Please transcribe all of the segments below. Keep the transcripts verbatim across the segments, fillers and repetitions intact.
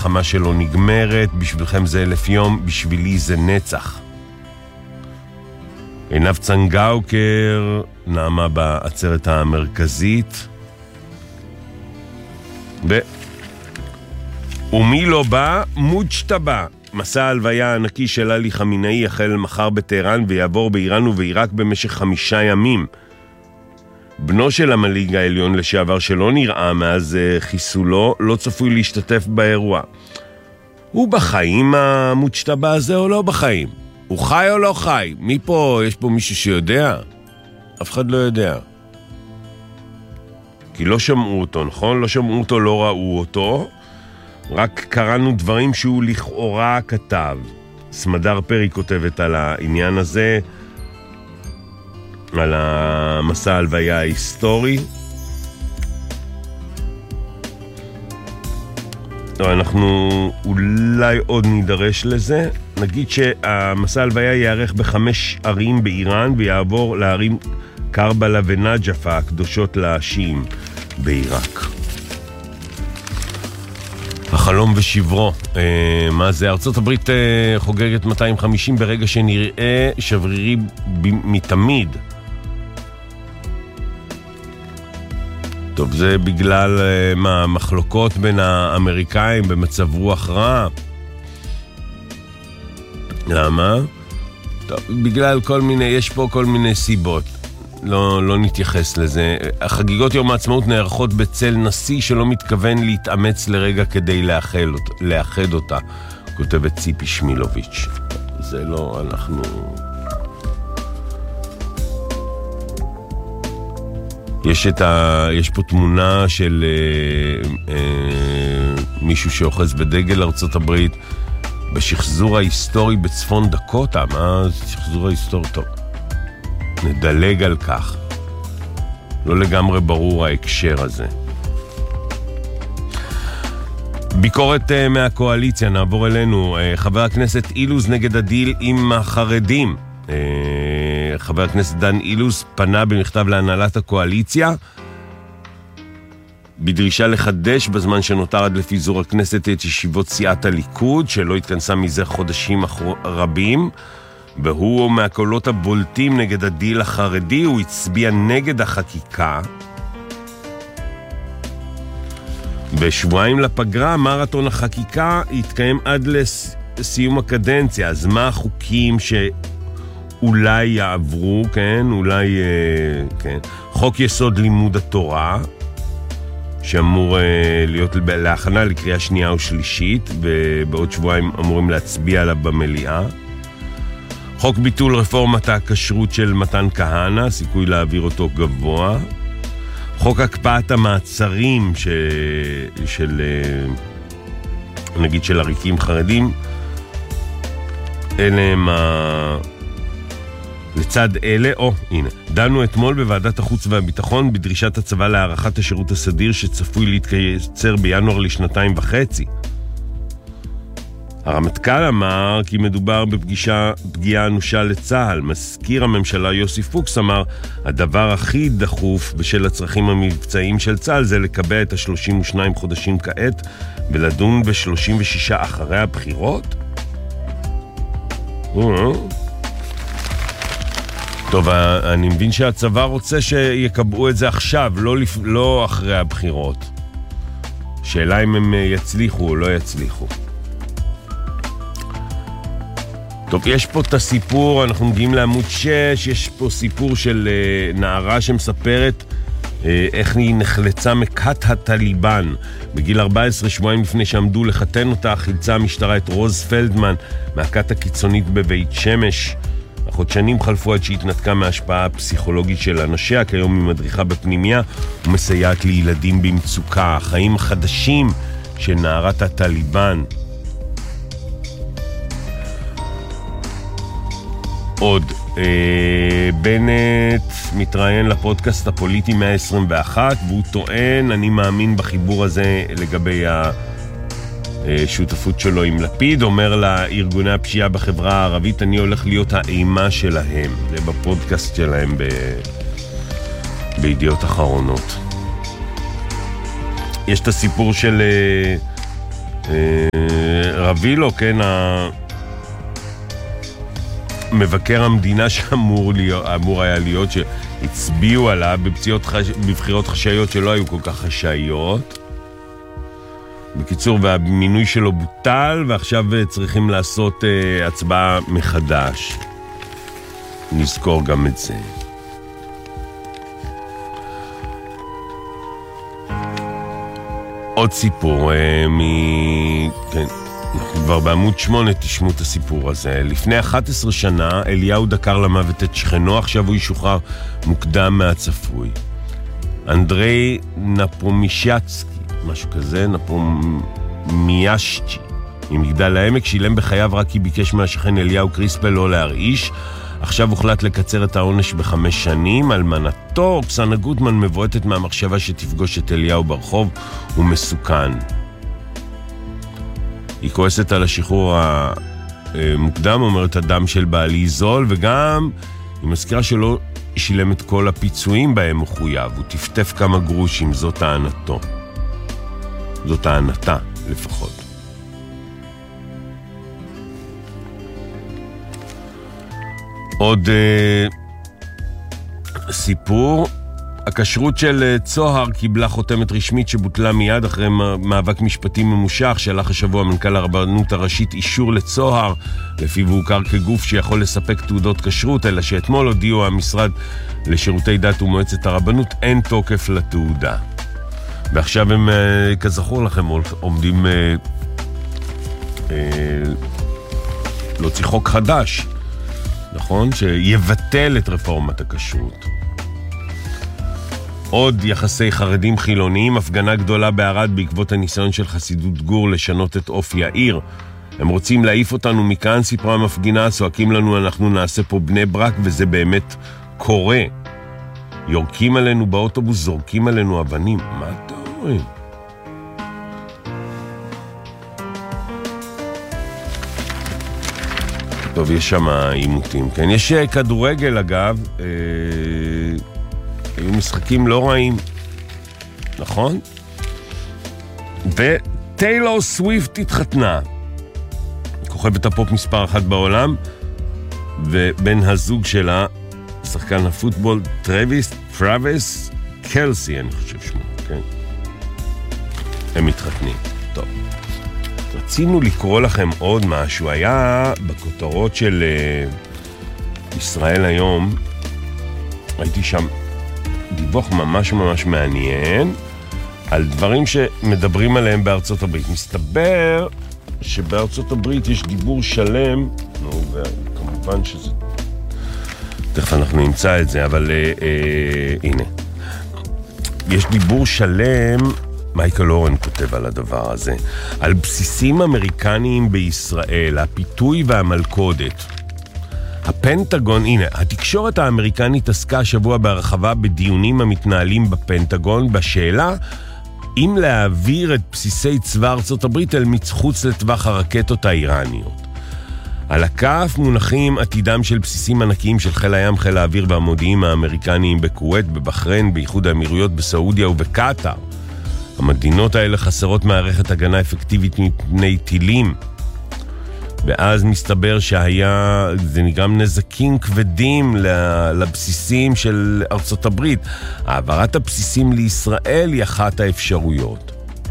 המלחמה שלו נגמרת, בשבילכם זה אלף יום, בשבילי זה נצח. עינב צנגאוקר נעמה בעצרת המרכזית. ו... ומי לא בא? מוג'טבה. מסע ההלוויה הענקי של עלי חמינאי יחל מחר בטהרן ויעבור באיראן ובעיראק במשך חמישה ימים. בנו של המנהיג העליון לשעבר שלא נראה מאז חיסולו לא צפוי להשתתף באירוע. הוא בחיים המוג'טבה הזה או לא בחיים? הוא חי או לא חי? מי פה? יש פה מישהו שיודע? אף אחד לא יודע. כי לא שמעו אותו, נכון? לא שמעו אותו, לא ראו אותו. רק קראנו דברים שהוא לכאורה כתב. סמדר פרי כותבת על העניין הזה, על המסע ההלוויה ההיסטורי. אנחנו אולי עוד נידרש לזה. נגיד שהמסע ההלוויה יערך בחמש ערים באיראן ויעבור לערים קרבלה ונג'פה הקדושות לשיעים בעיראק. החלום ושברו, אה, מה זה? ארצות הברית אה, חוגגת מאתיים וחמישים ברגע שנראה שברירי ב- מתמיד. טוב, זה בגלל אה, מה, מחלוקות בין האמריקאים במצב רוח רע. למה? טוב, בגלל כל מיני, יש פה כל מיני סיבות. לא, לא נתייחס לזה. החגיגות יום העצמאות נערכות בצל נשיא שלא מתכוון להתאמץ לרגע כדי לאחד, לאחד אותה, כותבת ציפי שמילוביץ'. זה לא, אנחנו... יש, את ה... יש פה תמונה של אה, אה, מישהו שאוחז בדגל ארצות הברית בשחזור ההיסטורי בצפון דקוטה. מה שחזור ההיסטורי? טוב. נדלג על כך. לא לגמרי ברור ההקשר הזה. ביקורת uh, מהקואליציה, נעבור אלינו. Uh, חבר הכנסת אילוז נגד הדיל עם החרדים. Uh, חבר הכנסת דן אילוז פנה במכתב להנהלת הקואליציה בדרישה לחדש בזמן שנותר עד לפיזור הכנסת את ישיבות סיעת הליכוד, שלא התכנסה מזה חודשים רבים. והוא מהקולות הבולטים נגד הדיל החרדי. הוא הצביע נגד החקיקה. בשבועיים לפגרה מרתון החקיקה יתקיים עד לסיום הקדנציה. אז מה החוקים שאולי יעברו? כן, אולי כן. חוק יסוד לימוד התורה שאמור להיות להכנה לקריאה שנייה ושלישית, ובעוד שבועיים אמורים להצביע עליו במליאה. חוק ביטול רפורמת הכשרות של מתן כהנא, סיכוי להעביר אותו גבוה. חוק הקפאת המעצרים ש... של, נגיד, של עריקים חרדים. אלה הם ה... לצד אלה, או, הנה, דנו אתמול בוועדת החוץ והביטחון בדרישת הצבא להארכת השירות הסדיר שצפוי להתקצר בינואר לשנתיים וחצי. הרמטכ"ל אמר כי מדובר בפגישה, פגיעה אנושה לצה"ל. מזכיר הממשלה יוסי פוקס אמר, הדבר הכי דחוף בשל הצרכים המבצעיים של צה"ל זה לקבע את ה-שלושים ושניים חודשים כעת ולדון ב-שלושים ושישה אחרי הבחירות. טוב, אני מבין שהצבא רוצה שיקבעו את זה עכשיו, לא, לפ... לא אחרי הבחירות. שאלה אם הם יצליחו או לא יצליחו. טוב, יש פה את הסיפור, אנחנו מגיעים לעמוד שש, יש פה סיפור של uh, נערה שמספרת uh, איך היא נחלצה מכת הטליבן. בגיל ארבע עשרה, שבועיים לפני שעמדו לחתן אותה, חילצה המשטרה את רוז פלדמן מהכת הקיצונית בבית שמש. החודשנים חלפו עד שהתנתקה מההשפעה הפסיכולוגית של אנשיה, כיום היא מדריכה בפנימיה ומסייעת לילדים במצוקה. החיים החדשים של נערת הטליבן. עוד, אה, בנט מתראיין לפודקאסט הפוליטי מאה עשרים ואחת, והוא טוען, אני מאמין בחיבור הזה לגבי השותפות שלו עם לפיד, אומר לארגוני הפשיעה בחברה הערבית, אני הולך להיות האימה שלהם. זה בפודקאסט שלהם ב... בידיעות אחרונות. יש את הסיפור של... אה, אה, קרבילו, כן, ה... מבקר המדינה שאמור להיות, אמור היה להיות, שהצביעו עליו בבחירות, חש... בבחירות חשאיות שלא היו כל כך חשאיות. בקיצור, והמינוי שלו בוטל, ועכשיו צריכים לעשות uh, הצבעה מחדש. נזכור גם את זה. עוד סיפור uh, מ... כן, אנחנו כבר בעמוד שמונה, תשמעו את הסיפור הזה. לפני אחת עשרה שנה, אליהו דקר למוות את שכנו, עכשיו הוא ישוחרר מוקדם מהצפוי. אנדרי נפומישצקי, משהו כזה, נפומיאשצ'י, ממגדל העמק, שילם בחייו רק כי ביקש מהשכן אליהו קריספל לא להרעיש. עכשיו הוחלט לקצר את העונש בחמש שנים. אלמנתו, אוקסנה גוטמן, מבועטת מהמחשבה שתפגוש את אליהו ברחוב, הוא מסוכן. היא כועסת על השחרור המוקדם, אומרת הדם של בעלי זול, וגם היא מזכירה שלא שילם את כל הפיצויים בהם הוא חויב, הוא טפטף כמה גרושים, זאת טענתו. זאת טענתה, לפחות. עוד uh, סיפור, הכשרות של צוהר קיבלה חותמת רשמית שבוטלה מיד אחרי מאבק משפטי ממושך. שלח השבוע מנכ"ל הרבנות הראשית אישור לצוהר, לפיו הוא הוכר כגוף שיכול לספק תעודות כשרות, אלא שאתמול הודיעו המשרד לשירותי דת ומועצת הרבנות אין תוקף לתעודה. ועכשיו הם, כזכור לכם, עומדים אה, אה, להוציא חוק חדש, נכון? שיבטל את רפורמת הכשרות. עוד יחסי חרדים חילוניים, הפגנה גדולה בערד בעקבות הניסיון של חסידות גור לשנות את אופי העיר. הם רוצים להעיף אותנו מכאן, סיפרה המפגינה, צועקים לנו אנחנו נעשה פה בני ברק, וזה באמת קורה. יורקים עלינו באוטובוס, זורקים עלינו אבנים. מה אתה אומרים? טוב, יש שם עימותים, כן? יש כדורגל, אגב, אה... היו משחקים לא רעים, נכון? וטיילור סוויפט התחתנה, כוכבת הפופ מספר אחת בעולם, ובן הזוג שלה, שחקן הפוטבול, טרוויס, טרוויס קלסי, אני חושב שמו, כן? הם מתחתנים. טוב. רצינו לקרוא לכם עוד משהו, היה בכותרות של uh, ישראל היום, ראיתי שם דיווח ממש ממש מעניין על דברים שמדברים עליהם בארצות הברית. מסתבר שבארצות הברית יש דיבור שלם, נו, וכמובן שזה... תכף אנחנו נמצא את זה, אבל אה, אה, הנה. יש דיבור שלם, מייקל אורן כותב על הדבר הזה, על בסיסים אמריקניים בישראל, הפיתוי והמלכודת. הפנטגון, הנה, התקשורת האמריקנית עסקה השבוע בהרחבה בדיונים המתנהלים בפנטגון בשאלה אם להעביר את בסיסי צבא ארצות הברית אל מחוץ לטווח הרקטות האיראניות. על הכף מונחים עתידם של בסיסים ענקיים של חיל הים, חיל האוויר והמודיעין האמריקניים בכווית, בבחריין, באיחוד האמירויות, בסעודיה ובקטר. המדינות האלה חסרות מערכת הגנה אפקטיבית מפני טילים. ואז מסתבר שהיה, זה נגרם נזקים כבדים לבסיסים של ארצות הברית. העברת הבסיסים לישראל היא אחת האפשרויות.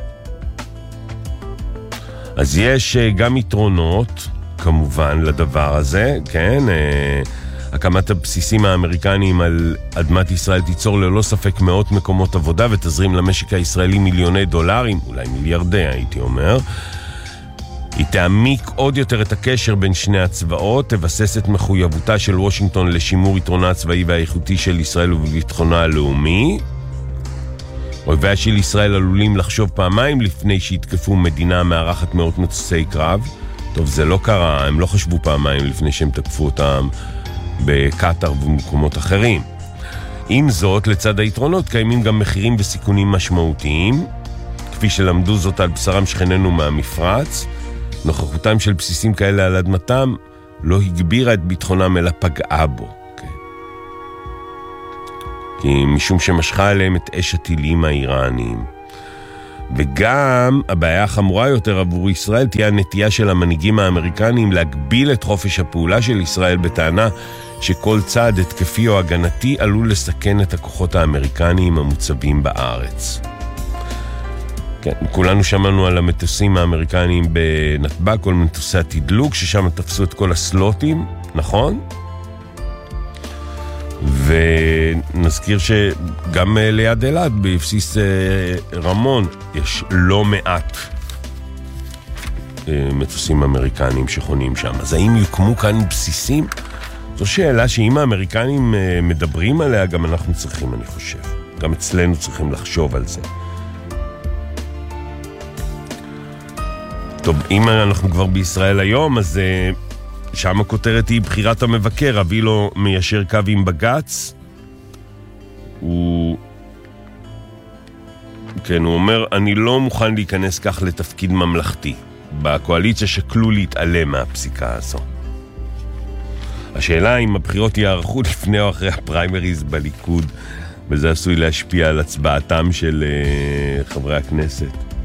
אז יש גם יתרונות, כמובן, לדבר הזה, כן? הקמת הבסיסים האמריקניים על אדמת ישראל תיצור ללא ספק מאות מקומות עבודה ותזרים למשק הישראלי מיליוני דולרים, אולי מיליארדי, הייתי אומר. היא תעמיק עוד יותר את הקשר בין שני הצבאות, תבסס את מחויבותה של וושינגטון לשימור יתרונה הצבאי והאיכותי של ישראל ובביטחונה הלאומי. אויביה של ישראל עלולים לחשוב פעמיים לפני שיתקפו מדינה מארחת מאות מטוסי קרב. טוב, זה לא קרה, הם לא חשבו פעמיים לפני שהם תקפו אותם בקטר ובמקומות אחרים. עם זאת, לצד היתרונות קיימים גם מחירים וסיכונים משמעותיים, כפי שלמדו זאת על בשרם שכננו מהמפרץ. נוכחותם של בסיסים כאלה על אדמתם לא הגבירה את ביטחונם אלא פגעה בו. כן. כי משום שמשכה עליהם את אש הטילים האיראניים. וגם הבעיה החמורה יותר עבור ישראל תהיה הנטייה של המנהיגים האמריקנים להגביל את חופש הפעולה של ישראל בטענה שכל צעד התקפי או הגנתי עלול לסכן את הכוחות האמריקניים המוצבים בארץ. כן, כולנו שמענו על המטוסים האמריקניים בנתב"ג, כל מטוסי התדלוק, ששם תפסו את כל הסלוטים, נכון? ונזכיר שגם ליד אלעד, בבסיס רמון, יש לא מעט מטוסים אמריקניים שחונים שם. אז האם יוקמו כאן בסיסים? זו שאלה שאם האמריקנים מדברים עליה, גם אנחנו צריכים, אני חושב. גם אצלנו צריכים לחשוב על זה. טוב, אם אנחנו כבר בישראל היום, אז שם הכותרת היא בחירת המבקר. אבי לא מיישר קו עם בגץ. הוא... כן, הוא אומר, אני לא מוכן להיכנס כך לתפקיד ממלכתי. בקואליציה שקלו להתעלם מהפסיקה הזו. השאלה אם הבחירות יערכו לפני או אחרי הפריימריז בליכוד, וזה עשוי להשפיע על הצבעתם של uh, חברי הכנסת.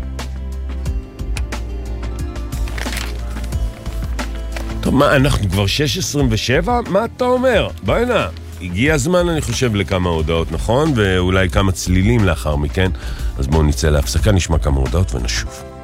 טוב, מה, אנחנו כבר שש עשרים ושבע? מה אתה אומר? בואי הנה, הגיע הזמן, אני חושב, לכמה הודעות, נכון? ואולי כמה צלילים לאחר מכן. אז בואו נצא להפסקה, נשמע כמה הודעות ונשוב.